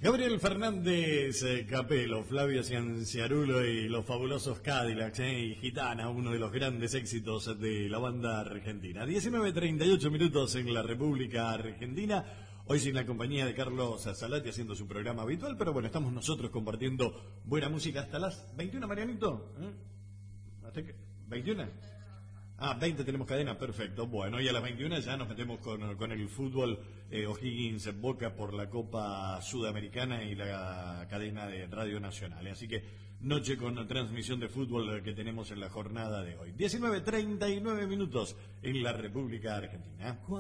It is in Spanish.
Gabriel Fernández Capelo, Flavio Cianciarulo y los fabulosos Cadillacs y Gitana, uno de los grandes éxitos de la banda argentina. 19:38 minutos en la República Argentina. Hoy sin la compañía de Carlos Salati haciendo su programa habitual, pero bueno, estamos nosotros compartiendo buena música hasta las 21, Marianito. ¿Hasta qué? ¿21? 20 tenemos cadena, perfecto. Bueno, y a las 21 ya nos metemos con el fútbol. O'Higgins en Boca por la Copa Sudamericana y la cadena de Radio Nacional. Así que noche con transmisión de fútbol que tenemos en la jornada de hoy. 19:39 minutos en la República Argentina.